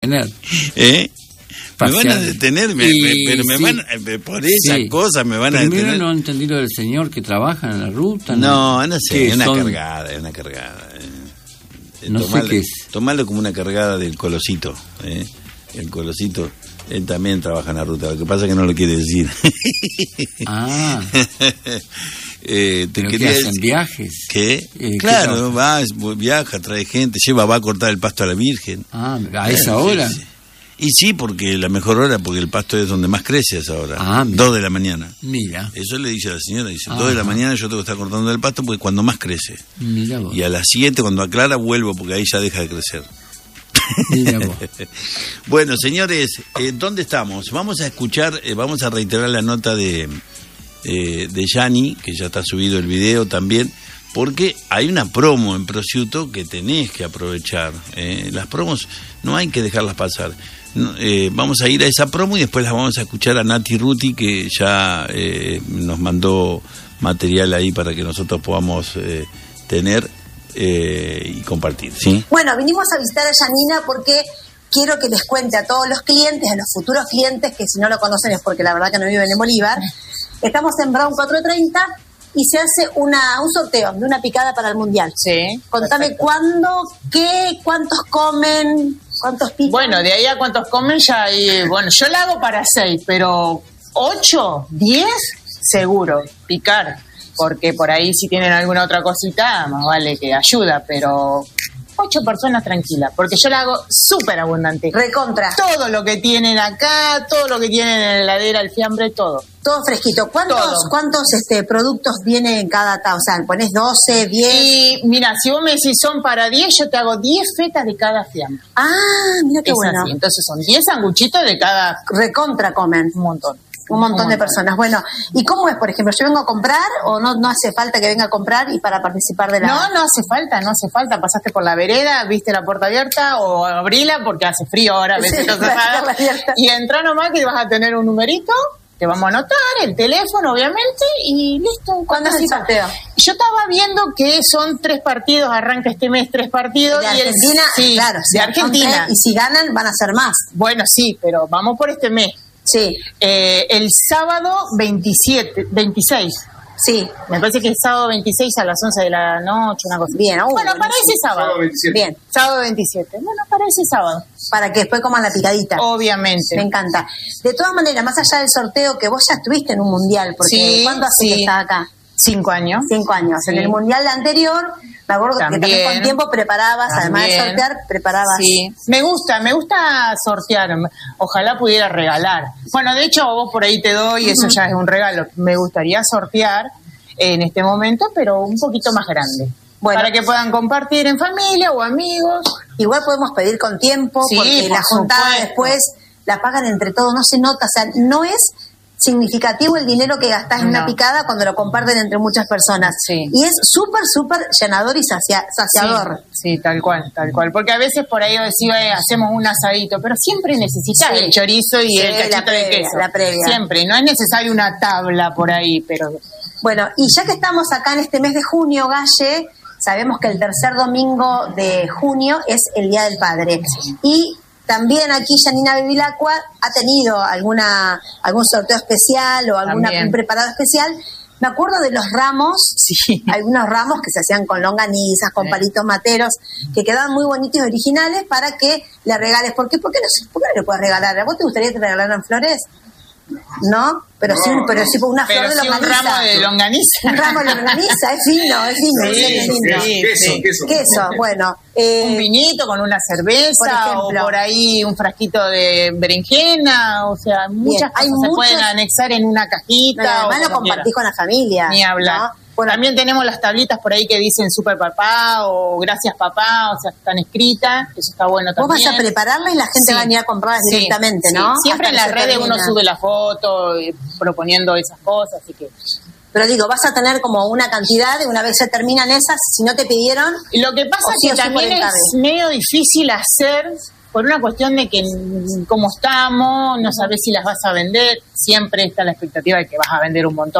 detener. Me van a detener, pero me van por esas cosas me van a detener. Primero no entendí lo del señor que trabaja en la ruta. No sé, una cargada. No sé qué es. Tomarlo como una cargada del Colosito. El Colosito, él también trabaja en la ruta. Lo que pasa es que no lo quiere decir. ¿Pero qué hacen viajes? ¿Qué? Claro, viaja, trae gente, va a cortar el pasto a la Virgen. ¿A esa hora? Sí. Y sí, porque la mejor hora, porque el pasto es donde más crece a esa hora. 2 de la mañana. Mira. Eso le dice a la señora, dice, 2 de la mañana yo tengo que estar cortando el pasto porque cuando más crece. Mira vos. Y a las 7, cuando aclara, vuelvo porque ahí ya deja de crecer. Mira vos. Bueno, señores, ¿dónde estamos? Vamos a escuchar, vamos a reiterar la nota de Yanni, que ya está subido el video también, porque hay una promo en Prosciutto que tenés que aprovechar. Las promos no hay que dejarlas pasar. Vamos a ir a esa promo y después las vamos a escuchar a Nati Ruti, que ya nos mandó material ahí para que nosotros podamos tener y compartir, ¿sí? Bueno, vinimos a visitar a Yanina porque quiero que les cuente a todos los clientes, a los futuros clientes, que si no lo conocen es porque la verdad que no viven en Bolívar. Estamos en Brown 430 y se hace un sorteo de una picada para el Mundial. Sí. Contame perfecto. cuándo, qué, cuántos comen, cuántos pican. Bueno, de ahí a cuántos comen ya hay... Bueno, yo la hago para 6, pero 8, 10, seguro, picar. Porque por ahí si tienen alguna otra cosita, más vale que ayuda, pero 8 personas tranquilas, porque yo la hago súper abundante. Recontra. Todo lo que tienen acá, todo lo que tienen en la heladera, el fiambre, todo. Todo fresquito. ¿Cuántos productos vienen en cada O sea, pones 12, 10. Y mira, si vos me decís son para 10, yo te hago 10 fetas de cada fiambre. Mira qué es bueno. Así. Entonces son 10 sanguchitos de cada... Recontra comen. Un montón de personas. Bueno, ¿y cómo es, por ejemplo? ¿Yo vengo a comprar o no hace falta que venga a comprar y para participar de la...? No hace falta. Pasaste por la vereda, viste la puerta abierta o abrila porque hace frío ahora. Y entra nomás que vas a tener un numerito, te vamos a anotar, el teléfono obviamente y listo. ¿Cuándo es el sorteo? Yo estaba viendo que son 3 partidos, arranca este mes 3 partidos. De Argentina, sí, claro. De Argentina. Y si ganan van a ser más. Bueno, sí, pero vamos por este mes. Sí. El sábado 26. Sí. Me parece que el sábado 26 a las 11 de la noche, una cosa. Bien, bueno, para ese sábado. Sábado 27. Bien. Sábado 27. Bueno, para ese sábado. Para que después coman la picadita. Obviamente. Me encanta. De todas maneras, más allá del sorteo, que vos ya estuviste en un mundial, porque sí, ¿cuándo hace que estás acá? 5 años. 5 años. Sí. En el mundial anterior, me acuerdo que también con tiempo preparabas, además de sortear, preparabas. Sí, me gusta sortear. Ojalá pudiera regalar. Bueno, de hecho, vos por ahí te doy, eso ya es un regalo. Me gustaría sortear en este momento, pero un poquito más grande. Bueno, para que puedan compartir en familia o amigos. Igual podemos pedir con tiempo, sí, porque la juntada después la pagan entre todos, no se nota, o sea, no es significativo el dinero que gastás en una picada cuando lo comparten entre muchas personas. Sí. Y es súper llenador y saciador. Sí, tal cual. Porque a veces por ahí decimos, hacemos un asadito, pero siempre necesitas el chorizo y el cachito de queso. La previa. Siempre, no es necesario una tabla por ahí, pero... Bueno, y ya que estamos acá en este mes de junio, Galle, sabemos que el tercer domingo de junio es el Día del Padre. Sí. Y también aquí Yanina Bevilacqua ha tenido algún sorteo especial o algún preparado especial. Me acuerdo de los ramos, sí. Algunos ramos que se hacían con longanizas, con palitos materos, que quedaban muy bonitos y originales para que le regales. ¿Por qué no le puedes regalar? ¿A vos te gustaría que te regalaran flores? ¿No? Pero sí una flor de longaniza. Un ramo de longaniza. Un ramo de longaniza, es fino. Sí, queso, bueno. Un vinito con una cerveza, o por ahí un frasquito de berenjena, o sea, muchas cosas se pueden anexar en una cajita. Además lo compartís con la familia. Ni hablar. ¿No? Bueno, también tenemos las tablitas por ahí que dicen super papá o gracias papá, o sea, están escritas, eso está bueno también. Vos vas a prepararla y la gente va a venir a comprarlas directamente, ¿no? Siempre en las redes uno sube la foto proponiendo esas cosas, así que... Pero digo, vas a tener como una cantidad, una vez se terminan esas, si no te pidieron... Lo que pasa es que también es medio difícil hacer... Por una cuestión de que como estamos, no sabes si las vas a vender, siempre está la expectativa de que vas a vender un montón.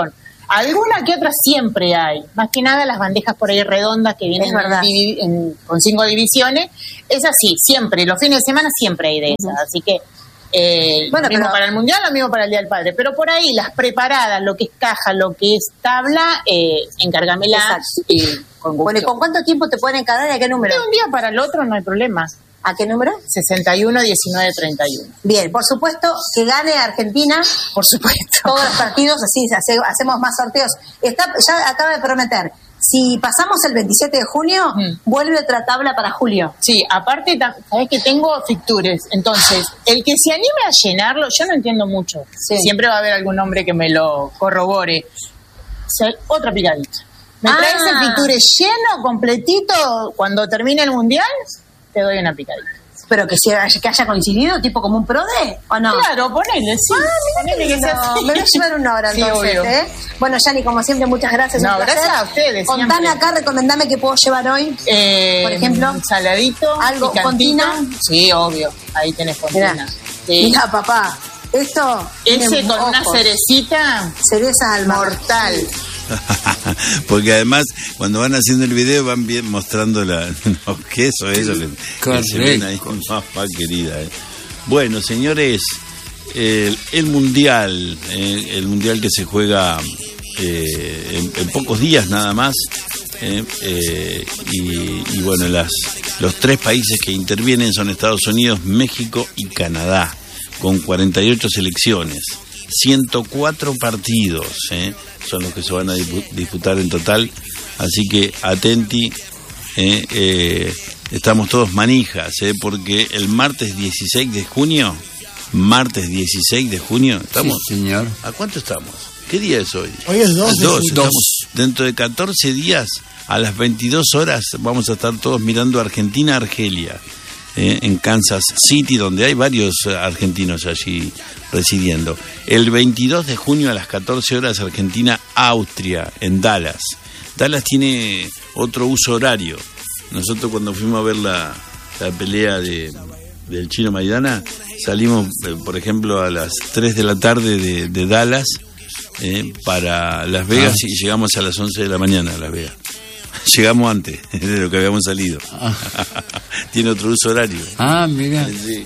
Alguna que otra siempre hay. Más que nada las bandejas por ahí redondas que vienen con 5 divisiones. Es así, siempre. Los fines de semana siempre hay de esas. Así que lo mismo para el Mundial, lo mismo para el Día del Padre. Pero por ahí las preparadas, lo que es caja, lo que es tabla, encárgamela. Bueno, ¿y con cuánto tiempo te pueden encargar y a qué número? De un día para el otro no hay problema. ¿A qué número? 61 19 31. Bien, por supuesto que gane Argentina. Por supuesto. Todos los partidos, así hacemos más sorteos. Ya acaba de prometer. Si pasamos el 27 de junio, vuelve otra tabla para julio. Sí, aparte, sabes que tengo fixtures. Entonces, el que se anime a llenarlo, yo no entiendo mucho. Sí. Siempre va a haber algún hombre que me lo corrobore. Otra picadita. ¿Me traes el fixture lleno, completito, cuando termine el Mundial? Te doy una picadita. Pero que haya coincidido, tipo como un PRODE, ¿o no? Claro, ponele, sí. Ponele que sea así. Me voy a llevar una hora entonces, sí, Bueno, Yani, como siempre, muchas gracias. No, gracias a ustedes. Contame acá, recomendame qué puedo llevar hoy. Por ejemplo, saladito, algo con tina. Sí, obvio. Ahí tenés con tina. Sí. Mira, papá, esto. Ese con una cerecita. Cereza al mortal. Porque además cuando van haciendo el video van bien mostrando los quesos, eso que se ven ahí con mamá querida. Bueno, señores, el mundial que se juega en pocos días nada más, y bueno, los 3 países que intervienen son Estados Unidos, México y Canadá, con 48 selecciones, 104 partidos, son los que se van a disputar en total, así que atenti, estamos todos manijas, porque el martes 16 de junio, estamos. Sí, señor. ¿A cuánto estamos? ¿Qué día es hoy? Hoy es 2. Dentro de 14 días, a las 22 horas, vamos a estar todos mirando Argentina-Argelia, en Kansas City, donde hay varios argentinos allí residiendo. El 22 de junio a las 14 horas, Argentina-Austria, en Dallas. Dallas tiene otro uso horario. Nosotros cuando fuimos a ver la pelea del Chino Maidana, salimos, por ejemplo, a las 3 de la tarde de Dallas para Las Vegas y llegamos a las 11 de la mañana a Las Vegas. Llegamos antes de lo que habíamos salido. Tiene otro uso horario. Mira. Sí.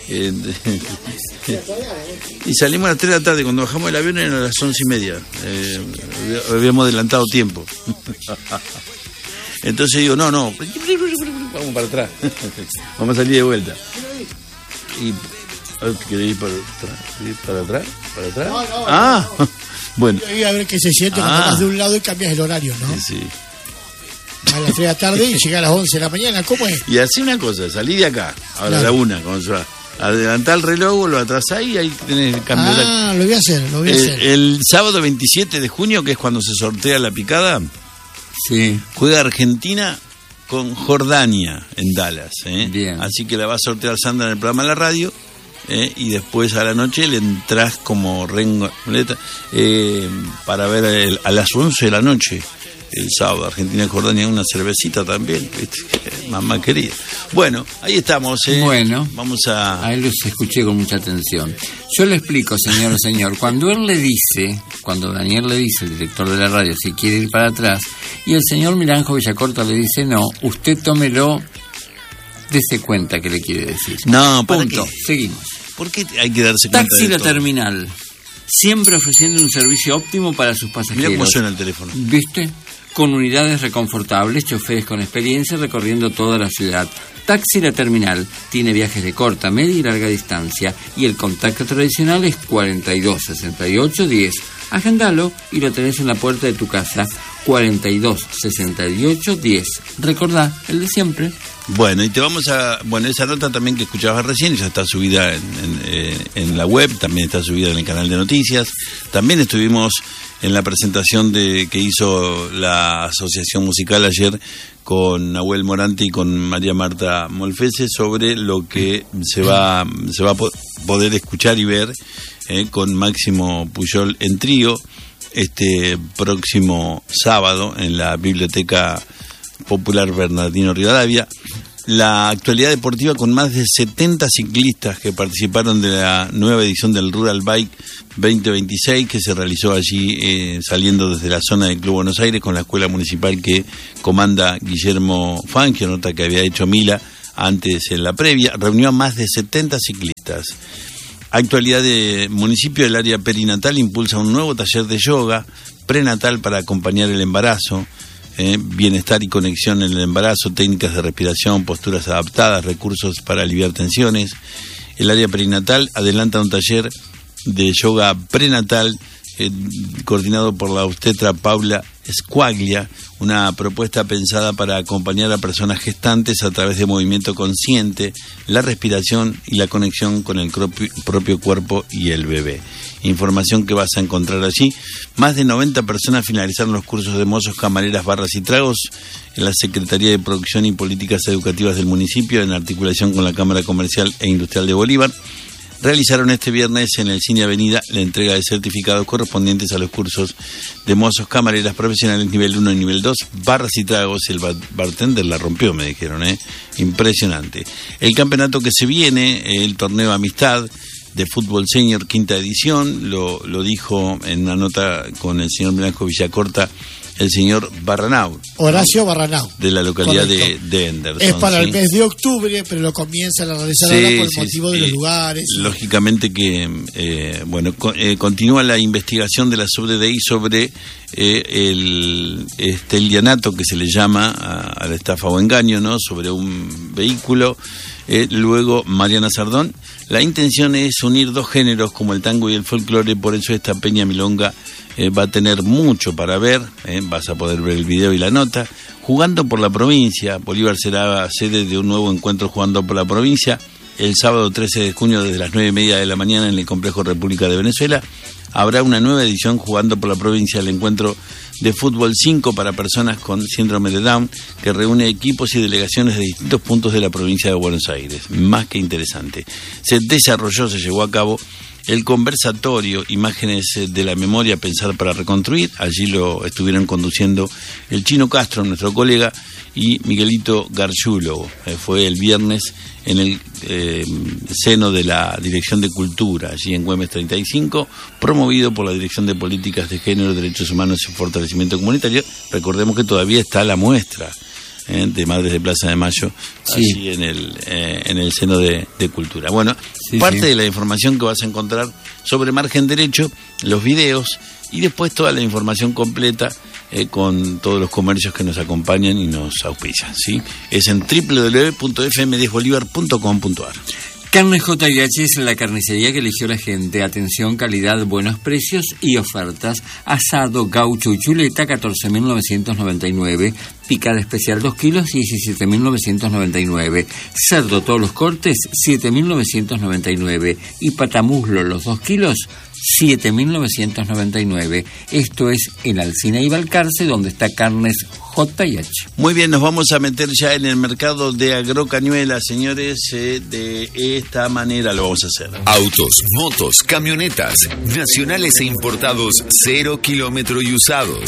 Y salimos a las 3 de la tarde. Cuando bajamos el avión eran a las 11:30. Habíamos adelantado tiempo. Entonces digo, no, vamos para atrás. Vamos a salir de vuelta. Y ¿querés ir para atrás? ¿Para atrás? No. Bueno. Yo iba a ver qué se siente cuando vas de un lado y cambias el horario, ¿no? Sí. A las 3 de la tarde y llega a las 11 de la mañana, ¿cómo es? Y así una cosa, salí de acá, ahora a la 1, cuando se va. Adelantá el reloj, lo atrasás y ahí tenés el cambio de horario. Lo voy a hacer. El sábado 27 de junio, que es cuando se sortea la picada, sí, juega Argentina con Jordania en Dallas. Bien. Así que la va a sortear Sandra en el programa de la radio, y después a la noche le entrás como rengleta para ver a las 11 de la noche. El sábado, Argentina y Jordania, una cervecita también, ¿viste? Mamá querida. Bueno, ahí estamos. Bueno, vamos a él los escuché con mucha atención. Yo le explico, señor, cuando Daniel le dice, el director de la radio, si quiere ir para atrás, y el señor Miranjo Villacorta le dice, no, usted tómelo, dése cuenta que le quiere decir. No, punto. Seguimos. ¿Por qué hay que darse cuenta Taxi de La todo? Terminal, siempre ofreciendo un servicio óptimo para sus pasajeros. Mirá cómo suena el teléfono. ¿Viste? Con unidades reconfortables, choferes con experiencia recorriendo toda la ciudad. Taxi La Terminal tiene viajes de corta, media y larga distancia y el contacto tradicional es 42 68 10. Agendalo y lo tenés en la puerta de tu casa. 42 68 10. Recordá, el de siempre. Bueno, y te vamos a... Bueno, esa nota también que escuchabas recién ya está subida en la web, también está subida en el canal de noticias. También estuvimos en la presentación que hizo la Asociación Musical ayer con Nahuel Morante y con María Marta Molfese sobre lo que se va a poder escuchar y ver con Máximo Puyol en trío este próximo sábado en la Biblioteca Popular Bernardino Rivadavia. la actualidad deportiva con más de 70 ciclistas que participaron de la nueva edición del Rural Bike 2026 que se realizó allí saliendo desde la zona del Club Buenos Aires con la escuela municipal que comanda Guillermo Fangio, nota que había hecho Mila antes en la previa. Reunió a más de 70 ciclistas. Actualidad de municipio, el área perinatal impulsa un nuevo taller de yoga prenatal para acompañar el embarazo. Bienestar y conexión en el embarazo, técnicas de respiración, posturas adaptadas, recursos para aliviar tensiones. El área perinatal adelanta un taller de yoga prenatal coordinado por la obstetra Paula Squaglia, una propuesta pensada para acompañar a personas gestantes a través de movimiento consciente, la respiración y la conexión con el propio cuerpo y el bebé. Información que vas a encontrar allí. Más de 90 personas finalizaron los cursos de mozos, camareras, barras y tragos en la Secretaría de Producción y Políticas Educativas del municipio, en articulación con la Cámara Comercial e Industrial de Bolívar. Realizaron este viernes en el Cine Avenida la entrega de certificados correspondientes a los cursos de mozos, camareras, profesionales nivel 1 y nivel 2, barras y tragos. El bartender la rompió, me dijeron, impresionante. El campeonato que se viene, el torneo Amistad de fútbol senior, quinta edición, lo dijo en una nota con el señor Blanco Villacorta, el señor Barranau. Horacio Barranau. De la localidad de Henderson. Es para el mes de octubre, pero lo comienzan a realizar ahora por el motivo de los lugares. Lógicamente que, continúa la investigación de la SUBDI sobre el lianato que se le llama a la estafa o engaño, ¿no? Sobre un vehículo. Luego, Mariana Sardón. La intención es unir dos géneros como el tango y el folclore, por eso esta Peña Milonga va a tener mucho para ver, vas a poder ver el video y la nota. Jugando por la provincia, Bolívar será sede de un nuevo encuentro Jugando por la provincia, el sábado 13 de junio desde las 9:30 de la mañana en el Complejo República de Venezuela. Habrá una nueva edición Jugando por la provincia, el encuentro de fútbol 5 para personas con síndrome de Down, que reúne equipos y delegaciones de distintos puntos de la provincia de Buenos Aires. Más que interesante. Se llevó a cabo el conversatorio Imágenes de la Memoria, Pensar para Reconstruir. Allí lo estuvieron conduciendo el Chino Castro, nuestro colega, y Miguelito Gargiulo. Fue el viernes en el seno de la Dirección de Cultura, allí en Güemes 35, promovido por la Dirección de Políticas de Género, Derechos Humanos y Fortalecimiento Comunitario. Recordemos que todavía está la muestra de Madres de Plaza de Mayo, allí en el seno de Cultura. Bueno, parte de la información que vas a encontrar sobre Margen Derecho, los videos y después toda la información completa con todos los comercios que nos acompañan y nos auspician, ¿sí? Es en www.fm10bolivar.com.ar. Carne J&H es la carnicería que eligió la gente. Atención, calidad, buenos precios y ofertas. Asado, gaucho y chuleta, 14.999. Picada especial 2 kilos, 17.999. Cerdo, todos los cortes, 7.999. Y patamuslo, los 2 kilos, 7.999. Esto es en Alsina y Balcarce, donde está Carnes J&H. Muy bien, nos vamos a meter ya en el mercado de Agrocañuelas, señores. De esta manera lo vamos a hacer. Autos, motos, camionetas, nacionales e importados, 0 kilómetro y usados.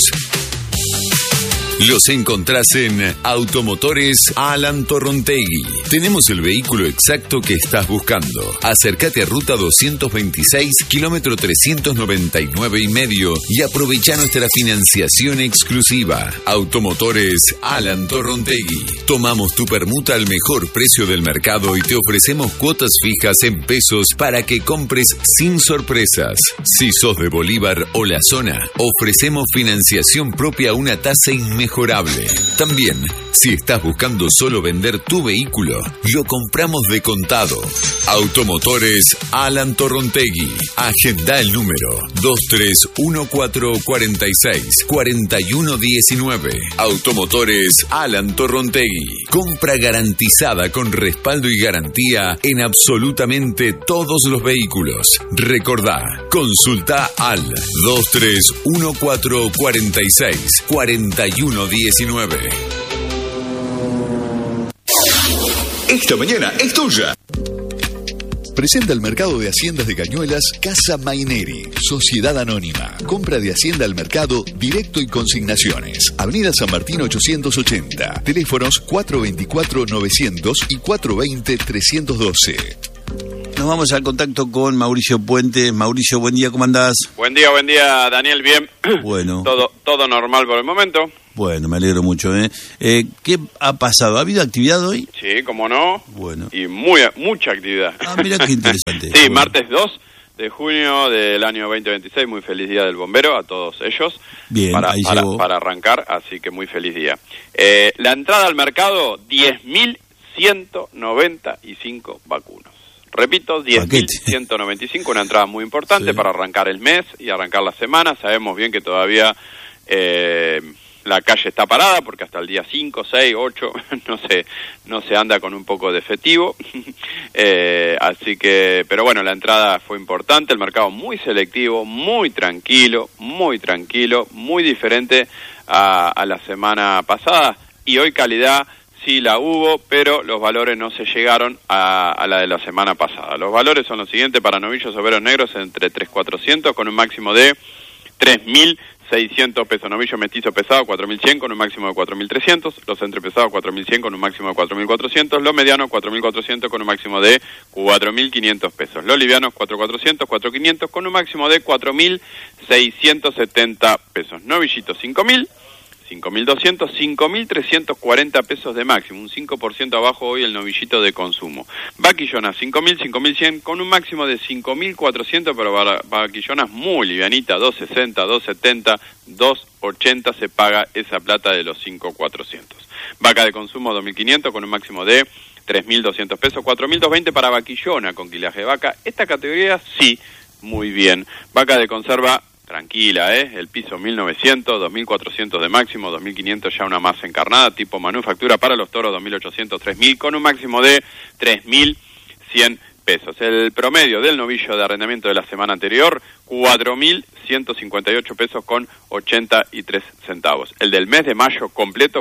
Los encontrás en Automotores Alan Torrontegui. Tenemos el vehículo exacto que estás buscando. Acércate a Ruta 226, kilómetro 399,5 y aprovecha nuestra financiación exclusiva. Automotores Alan Torrontegui. Tomamos tu permuta al mejor precio del mercado y te ofrecemos cuotas fijas en pesos para que compres sin sorpresas. Si sos de Bolívar o la zona, ofrecemos financiación propia a una tasa inmejorable. También, si estás buscando solo vender tu vehículo, lo compramos de contado. Automotores Alan Torrontegui. Agenda el número 2314464119. Automotores Alan Torrontegui. Compra garantizada con respaldo y garantía en absolutamente todos los vehículos. Recordá, consulta al 2314464119. Esta mañana es tuya. Presenta el mercado de haciendas de Cañuelas Casa Maineri, Sociedad Anónima. Compra de hacienda al mercado, directo y consignaciones. Avenida San Martín 880. Teléfonos 424-900 y 420-312. Nos vamos al contacto con Mauricio Puente. Mauricio, buen día, ¿cómo andás? Buen día, Daniel, bien. Bueno. Todo normal por el momento. Bueno, me alegro mucho, ¿Qué ha pasado? ¿Ha habido actividad hoy? Sí, cómo no. Bueno. Y mucha actividad. Ah, mira qué interesante. Sí, bueno. Martes 2 de junio del año 2026, muy feliz día del bombero a todos ellos. Bien, ahí llegó. Para arrancar, así que muy feliz día. La entrada al mercado, 10.195 vacunos. Repito, 10.195, una entrada muy importante para arrancar el mes y arrancar la semana. Sabemos bien que todavía la calle está parada porque hasta el día 5, 6, 8 no se anda con un poco de efectivo. Así que, pero bueno, la entrada fue importante, el mercado muy selectivo, muy tranquilo, muy diferente a la semana pasada. Y hoy calidad sí la hubo, pero los valores no se llegaron a la de la semana pasada. Los valores son los siguientes para novillos overos negros entre 3.400 con un máximo de 3.600 pesos. Novillo mestizo pesado 4.100 con un máximo de 4.300. Los entrepesados 4.100 con un máximo de 4.400. Los medianos 4.400 con un máximo de 4.500 pesos. Los livianos 4.400, 4.500 con un máximo de 4.670 pesos. Novillitos 5.000. 5.200, 5.340 pesos de máximo, un 5% abajo hoy el novillito de consumo. Vaquillonas 5.000, 5.100 con un máximo de 5.400, pero vaquillonas muy livianita, 2.60, 2.70, 2.80 se paga esa plata de los 5.400. Vaca de consumo 2.500 con un máximo de 3.200 pesos, 4.220 para vaquillona con quilaje de vaca. Esta categoría sí, muy bien. Vaca de conserva tranquila, el piso 1.900, 2.400 de máximo, 2.500 ya una más encarnada, tipo manufactura para los toros 2.800, 3.000 con un máximo de 3.100 pesos. El promedio del novillo de arrendamiento de la semana anterior, 4.158 pesos con 83 centavos. El del mes de mayo completo,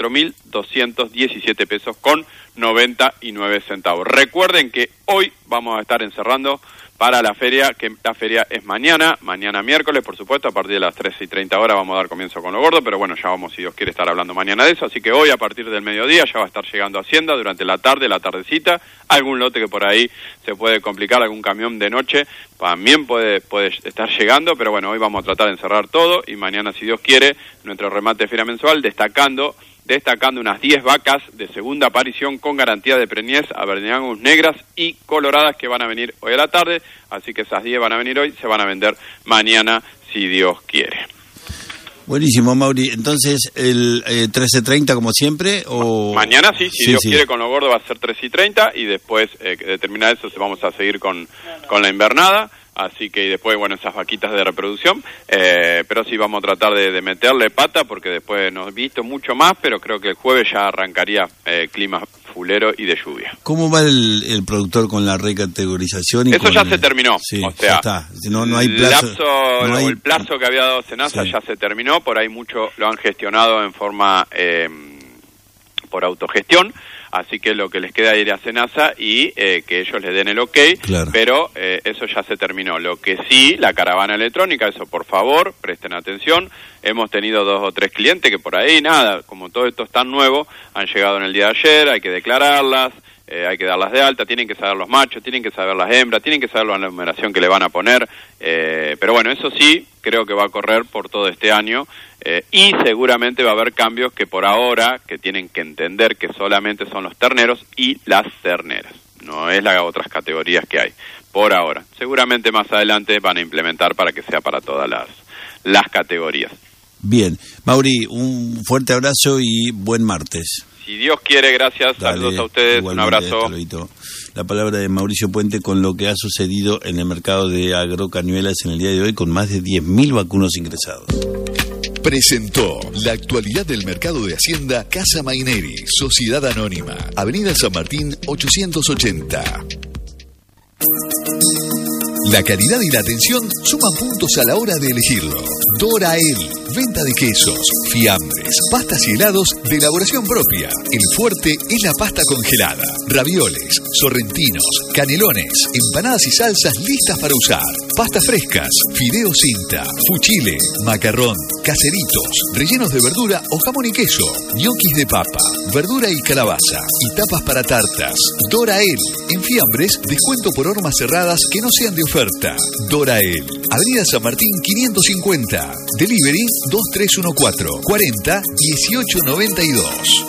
4.217 pesos con 99 centavos. Recuerden que hoy vamos a estar encerrando para la feria, que la feria es mañana miércoles, por supuesto, a partir de las 13:30 horas vamos a dar comienzo con lo gordo, pero bueno, ya vamos, si Dios quiere, estar hablando mañana de eso, así que hoy a partir del mediodía ya va a estar llegando Hacienda durante la tardecita, algún lote que por ahí se puede complicar, algún camión de noche también puede estar llegando, pero bueno, hoy vamos a tratar de encerrar todo y mañana, si Dios quiere, nuestro remate de feria mensual, destacando unas 10 vacas de segunda aparición con garantía de preñez, Averniangus negras y coloradas que van a venir hoy a la tarde, así que esas 10 van a venir hoy, se van a vender mañana si Dios quiere. Buenísimo, Mauri. Entonces, el 13:30 como siempre, o mañana sí, si Dios quiere, con lo gordo va a ser 13:30 y después de terminar eso vamos a seguir con la invernada. Así que, y después, bueno, esas vaquitas de reproducción, pero sí vamos a tratar de meterle pata, porque después no he visto mucho más, pero creo que el jueves ya arrancaría clima fulero y de lluvia. ¿Cómo va el productor con la recategorización? Eso ya se terminó, sí, o sea, está. No hay plazo. El plazo que había dado Senasa ya se terminó, por ahí mucho lo han gestionado en forma por autogestión. Así que lo que les queda es ir a Senasa y que ellos le den el ok, claro. Pero eso ya se terminó. Lo que sí, la caravana electrónica, eso por favor, presten atención. Hemos tenido 2 o 3 clientes que por ahí, nada, como todo esto es tan nuevo, han llegado en el día de ayer, hay que declararlas, hay que darlas de alta, tienen que saber los machos, tienen que saber las hembras, tienen que saber la numeración que le van a poner, pero bueno, eso sí, creo que va a correr por todo este año, y seguramente va a haber cambios que por ahora, que tienen que entender que solamente son los terneros y las terneras, no es las otras categorías que hay, por ahora. Seguramente más adelante van a implementar para que sea para todas las categorías. Bien, Mauri, un fuerte abrazo y buen martes. Si Dios quiere, gracias. Dale, saludos a ustedes, un abrazo. La palabra de Mauricio Puente con lo que ha sucedido en el mercado de agrocañuelas en el día de hoy, con más de 10.000 vacunos ingresados. Presentó la actualidad del mercado de Hacienda Casa Maineri, Sociedad Anónima, Avenida San Martín 880. La calidad y la atención suman puntos a la hora de elegirlo. Dora El, Venta de quesos, fiambres, pastas y helados de elaboración propia. El fuerte es la pasta congelada, ravioles, sorrentinos, canelones, empanadas y salsas listas para usar. Pastas frescas, fideo cinta, fuchile, macarrón, caseritos, rellenos de verdura o jamón y queso, ñoquis de papa, verdura y calabaza y tapas para tartas. Dorael. En fiambres, descuento por hormas cerradas que no sean de oferta. Dorael. Avenida San Martín 550. Delivery 2314 40 1892.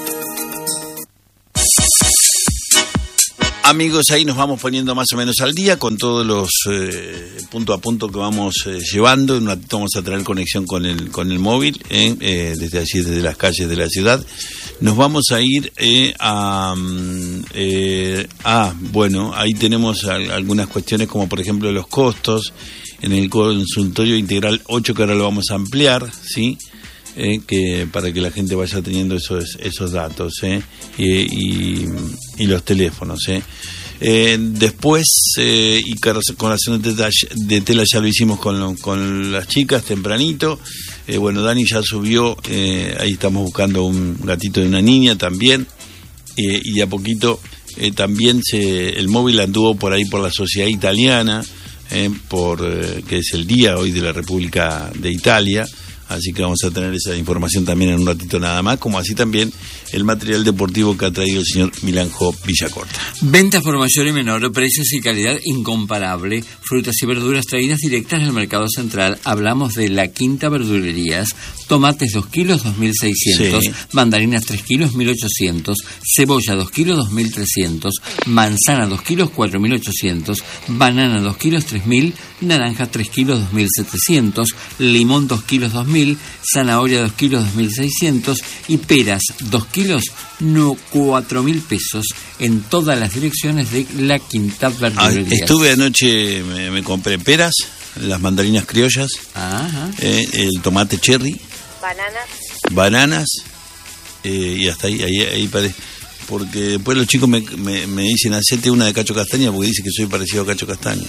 Amigos, ahí nos vamos poniendo más o menos al día con todos los punto a punto que vamos llevando. En un ratito vamos a tener conexión con el móvil, desde allí, desde las calles de la ciudad. Nos vamos a ir bueno, ahí tenemos algunas cuestiones como por ejemplo los costos en el consultorio integral 8, que ahora lo vamos a ampliar, ¿sí? Que para que la gente vaya teniendo esos datos, y los teléfonos, después, y colación de tela ya lo hicimos con las chicas tempranito. Bueno, Dani ya subió, ahí estamos buscando un gatito de una niña también, y a poquito también el móvil anduvo por ahí por la Sociedad Italiana, que es el día hoy de la República de Italia. Así que vamos a tener esa información también en un ratito nada más, como así también el material deportivo que ha traído el señor Milanjo Villacorta. Ventas por mayor y menor, precios y calidad incomparable, frutas y verduras traídas directas del mercado central. Hablamos de La Quinta Verdulerías. Tomates 2 kilos 2.600, sí. Mandarinas 3 kilos 1.800, cebolla 2 kilos 2.300, manzana 2 kilos 4.800, banana 2 kilos 3.000, naranja 3 kilos 2.700, limón 2 kilos 2.000, zanahoria 2 kilos 2.600 y peras 2 kilos 4.000 pesos en todas las direcciones de La Quinta Verdulerías. Estuve anoche, me compré peras, las mandarinas criollas, el tomate cherry, bananas, y hasta ahí parece. Porque después los chicos me dicen, hacete una de Cacho Castaña, porque dice que soy parecido a Cacho Castaña.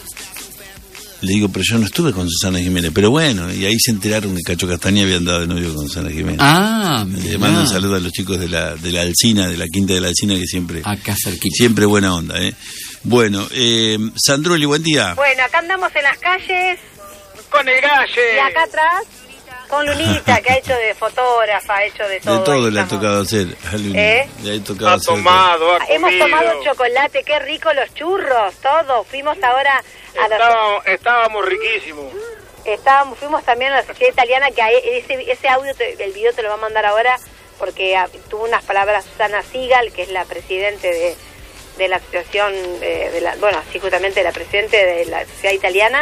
Le digo, pero yo no estuve con Susana Jiménez. Pero bueno, y ahí se enteraron que Cacho Castaña había andado de novio con Susana Jiménez. Le mando un saludo a los chicos de la Alsina, de la Quinta de la Alsina, que siempre buena onda, Bueno, Sandroli, buen día. Bueno, acá andamos en las calles con el Galle. Y acá atrás con Lunita, que ha hecho de fotógrafa, ha hecho de todo. De todo le ha tocado hacer a Lunita. Ha tomado, ha comido. Hemos tomado chocolate, qué rico los churros, todo. Fuimos ahora a Estábamos riquísimos. Fuimos también a la Sociedad Italiana, que ese audio, el video te lo va a mandar ahora, porque tuvo unas palabras Susana Sigal, que es la presidente de la asociación, sí, justamente la presidente de la Sociedad Italiana.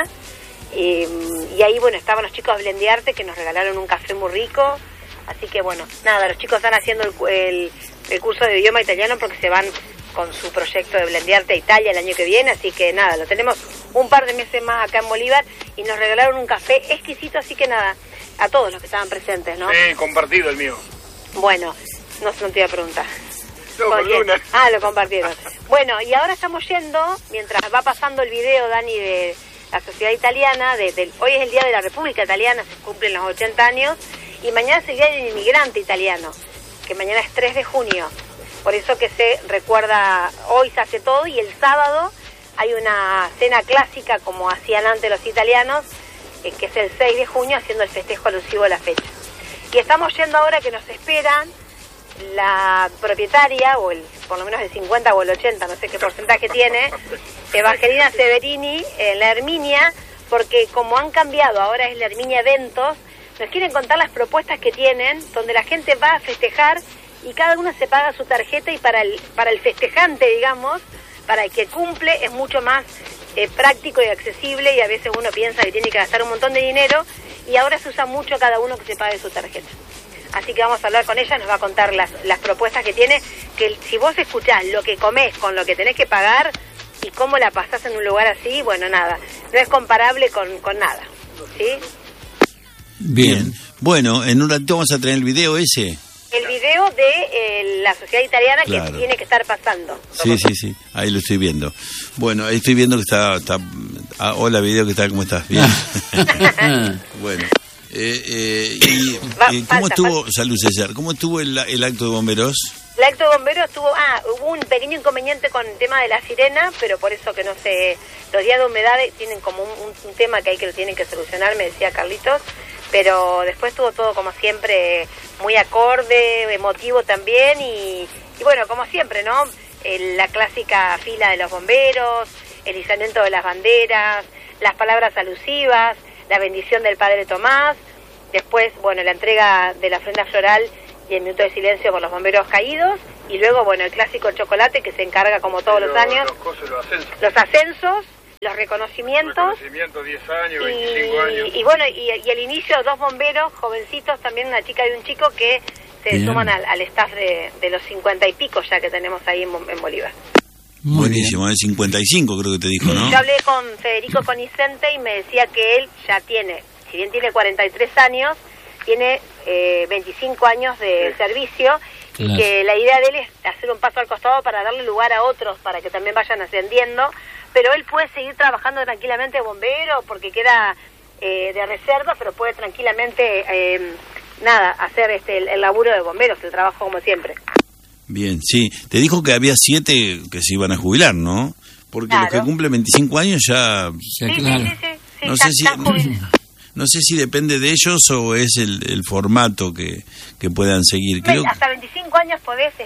Y ahí, bueno, estaban los chicos de Blendiarte, que nos regalaron un café muy rico. Así que, bueno, nada, los chicos están haciendo el curso de idioma italiano porque se van con su proyecto de Blendiarte a Italia el año que viene. Así que, nada, lo tenemos un par de meses más acá en Bolívar y nos regalaron un café exquisito. Así que, nada, a todos los que estaban presentes, ¿no? Compartido el mío. Bueno, no te iba a preguntar. No, lo compartieron. Bueno, y ahora estamos yendo, mientras va pasando el video, Dani, de la Sociedad Italiana, hoy es el Día de la República Italiana, se cumplen los 80 años, y mañana es el Día del Inmigrante Italiano, que mañana es 3 de junio, por eso que se recuerda, hoy se hace todo, y el sábado hay una cena clásica, como hacían antes los italianos, que es el 6 de junio, haciendo el festejo alusivo a la fecha. Y estamos yendo ahora que nos esperan la propietaria, por lo menos el 50 o el 80, no sé qué porcentaje tiene, Evangelina Severini, en la Herminia, porque como han cambiado, ahora es la Herminia Eventos, nos quieren contar las propuestas que tienen, donde la gente va a festejar y cada uno se paga su tarjeta, y para el festejante, digamos, para el que cumple, es mucho más práctico y accesible, y a veces uno piensa que tiene que gastar un montón de dinero, y ahora se usa mucho cada uno que se pague su tarjeta. Así que vamos a hablar con ella, nos va a contar las propuestas que tiene, que si vos escuchás lo que comés con lo que tenés que pagar y cómo la pasás en un lugar así, bueno, nada, no es comparable con nada, ¿sí? Bien, bueno, en un ratito vamos a tener el video ese. El video de la Sociedad Italiana, claro, que tiene que estar pasando. Sí, ahí lo estoy viendo. Bueno, ahí estoy viendo que está hola video, ¿qué tal? ¿Cómo estás? Bien. Bueno. ¿Cómo estuvo, salud César, cómo estuvo el acto de bomberos? El acto de bomberos hubo un pequeño inconveniente con el tema de la sirena, pero por eso que no sé, los días de humedad tienen como un tema que lo tienen que solucionar, me decía Carlitos, pero después estuvo todo como siempre muy acorde, emotivo también y bueno, como siempre, ¿no? La clásica fila de los bomberos, el izamiento de las banderas, las palabras alusivas, la bendición del Padre Tomás, después, bueno, la entrega de la ofrenda floral y el minuto de silencio por los bomberos caídos, y luego, bueno, el clásico chocolate que se encarga como todos los años, los ascensos, los reconocimientos, 10 años, 25 años. Y bueno, y el inicio, 2 bomberos jovencitos, también una chica y un chico que se suman al staff de los 50 y pico ya que tenemos ahí en Bolívar. Buenísimo, es 55 creo que te dijo, ¿no? Yo hablé con Federico Conicente y me decía que él ya tiene, si bien tiene 43 años, tiene 25 años de servicio, y que la idea de él es hacer un paso al costado para darle lugar a otros, para que también vayan ascendiendo, pero él puede seguir trabajando tranquilamente de bombero, porque queda de reserva, pero puede tranquilamente, hacer el laburo de bomberos, el trabajo como siempre. Bien, sí. Te dijo que había 7 que se iban a jubilar, ¿no? Porque claro, los que cumplen 25 años ya... Sí, no sé si depende de ellos o es el formato que puedan seguir. Creo... Hasta 25 años podés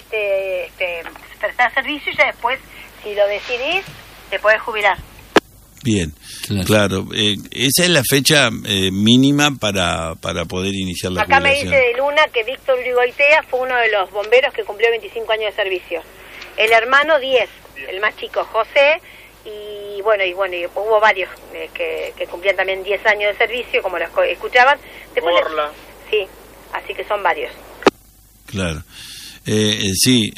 prestar servicio y ya después, si lo decidís, te podés jubilar. Bien, claro. Esa es la fecha mínima para poder iniciar la jubilación. Acá me dice de Luna que Víctor Urigoitea fue uno de los bomberos que cumplió 25 años de servicio. El hermano 10, el más chico José, y hubo varios que cumplían también 10 años de servicio, como los escuchaban. Borla. Sí, así que son varios. Claro. Sí,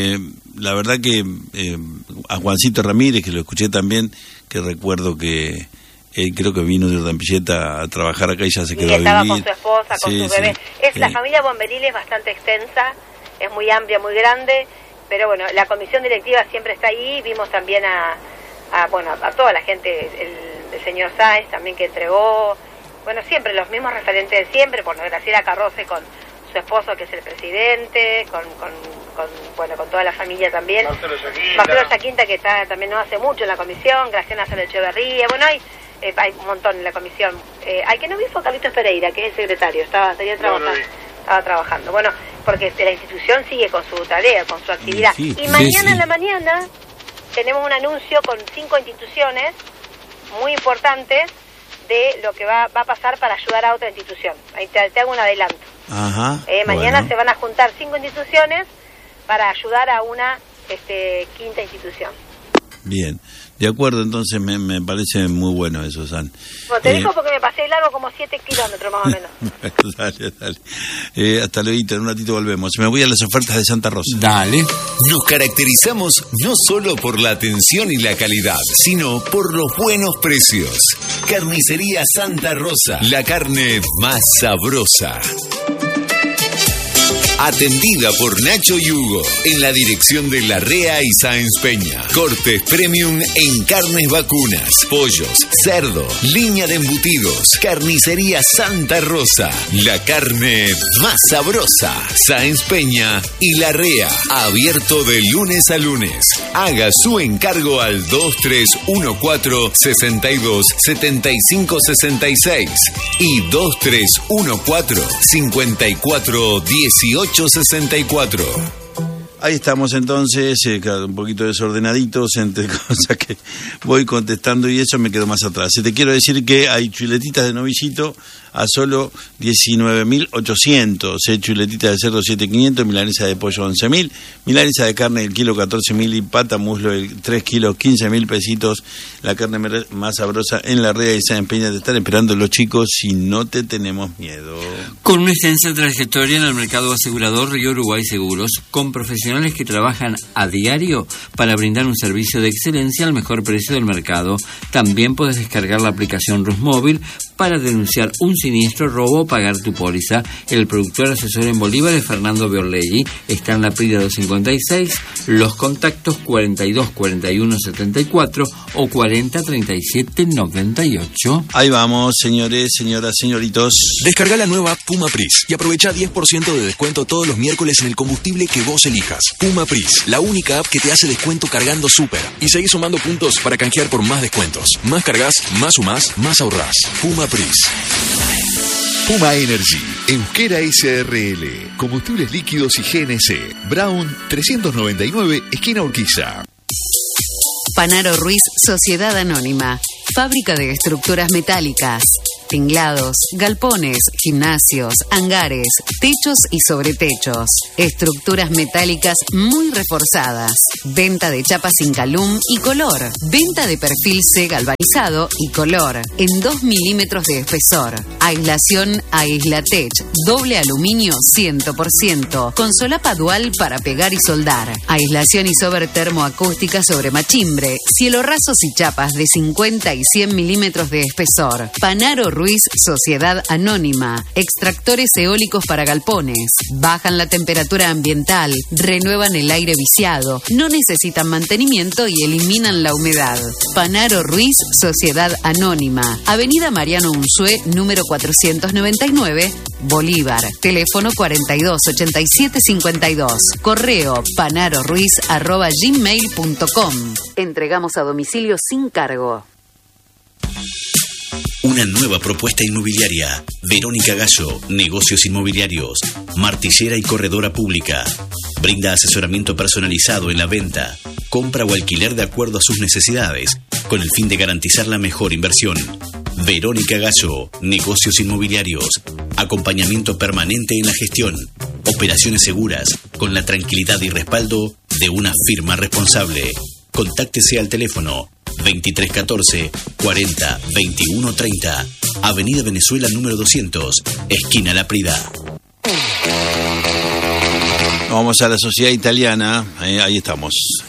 la verdad que a Juancito Ramírez, que lo escuché también, que recuerdo que creo que vino de Urdampilleta a trabajar acá y ya se quedó a vivir. Estaba con su esposa, con su bebé. La familia bomberil es bastante extensa, es muy amplia, muy grande, pero bueno, la comisión directiva siempre está ahí. Vimos también a toda la gente, el señor Sáenz también que entregó, bueno, siempre los mismos referentes de siempre, por Graciela Carroce con su esposo que es el presidente, con toda la familia también. Marcelo Yaquinta que está también no hace mucho en la comisión, Graciela Echeverría, bueno, hay un montón en la comisión. Al que no vi fue Carlitos Pereira, que es el secretario, estaba trabajando. Bueno, porque la institución sigue con su tarea, con su actividad. Sí, y mañana en la mañana tenemos un anuncio con 5 instituciones muy importantes de lo que va a pasar para ayudar a otra institución. Ahí te hago un adelanto. Ajá, mañana se van a juntar 5 instituciones para ayudar a una quinta institución. Bien, de acuerdo, entonces me parece muy bueno eso, San. Bueno, te digo porque me pasé largo como 7 kilómetros más o menos. Dale. Hasta luego, en un ratito volvemos. Me voy a las ofertas de Santa Rosa. Dale. Nos caracterizamos no solo por la atención y la calidad, sino por los buenos precios. Carnicería Santa Rosa, la carne más sabrosa. Atendida por Nacho y Hugo, en la dirección de Larrea y Sáenz Peña. Cortes premium en carnes vacunas, pollos, cerdo, línea de embutidos. Carnicería Santa Rosa, la carne más sabrosa. Sáenz Peña y Larrea, abierto de lunes a lunes. Haga su encargo al 2314-627566 y 2314-541864. Ahí estamos entonces, un poquito desordenaditos entre cosas que voy contestando y eso me quedo más atrás. Te quiero decir que hay chuletitas de novillito a solo 19.800, chuletitas de cerdo 7.500, milanesa de pollo 11.000, milanesa de carne del kilo 14.000 y pata muslo de 3 kilos 15.000 pesitos. La carne más sabrosa en Larrea y Sáenz Peña. Te están esperando los chicos si no te tenemos miedo. Con una extensa trayectoria en el mercado asegurador, Río Uruguay Seguros, con profesionales que trabajan a diario para brindar un servicio de excelencia al mejor precio del mercado. También puedes descargar la aplicación Rus Móvil para denunciar un siniestro, robo o pagar tu póliza. El productor asesor en Bolívar es Fernando Beorleggi. Está en la Prida 256. Los contactos 42 41 74 o 40 37 98. Ahí vamos, señores, señoras, señoritos. Descarga la nueva Puma Pris y aprovecha 10% de descuento todos los miércoles en el combustible que vos elijas. Puma Pris, la única app que te hace descuento cargando súper. Y seguís sumando puntos para canjear por más descuentos. Más cargas, más sumás, más ahorrás. Puma Pris. Puma Energy, Euskera SRL, combustibles líquidos y GNC, Brown 399, esquina Urquiza. Panaro Ruiz, Sociedad Anónima, fábrica de estructuras metálicas, tinglados, galpones, gimnasios, hangares, techos y sobretechos, estructuras metálicas muy reforzadas, venta de chapas sin calum y color, venta de perfil C galvanizado y color, en 2 milímetros de espesor, aislación Aislatech, doble aluminio 100%, con solapa dual para pegar y soldar, aislación isover termoacústica sobre machimbre, cielo rasos y chapas de 50 y 100 milímetros de espesor. Panaro Ruiz, Sociedad Anónima, extractores eólicos para galpones, bajan la temperatura ambiental, renuevan el aire viciado, no necesitan mantenimiento y eliminan la humedad. Panaro Ruiz, Sociedad Anónima, Avenida Mariano Unzué, número 499, Bolívar, teléfono 42 87 52, correo panaroruiz@gmail.com. Entregamos a domicilio sin cargo. Una nueva propuesta inmobiliaria. Verónica Gallo, negocios inmobiliarios, martillera y corredora pública. Brinda asesoramiento personalizado en la venta, compra o alquiler de acuerdo a sus necesidades, con el fin de garantizar la mejor inversión. Verónica Gallo, negocios inmobiliarios, acompañamiento permanente en la gestión, operaciones seguras, con la tranquilidad y respaldo de una firma responsable. Contáctese al teléfono 2314 40 21 30, Avenida Venezuela número 200, esquina La Prida. Vamos a la sociedad italiana, ahí estamos.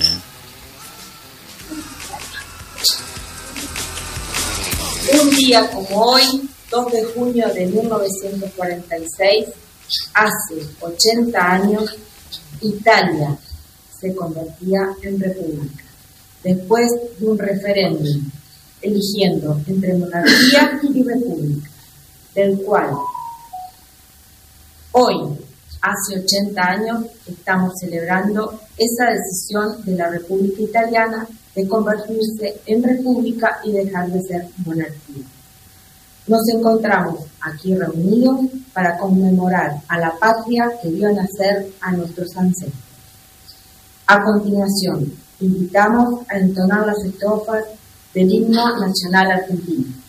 Un día como hoy, 2 de junio de 1946, hace 80 años, Italia se convertía en república, después de un referéndum eligiendo entre monarquía y república, del cual hoy, hace 80 años, estamos celebrando esa decisión de la República Italiana de convertirse en república y dejar de ser monarquía. Nos encontramos aquí reunidos para conmemorar a la patria que vio nacer a nuestros ancestros. A continuación, invitamos a entonar las estrofas del himno nacional argentino.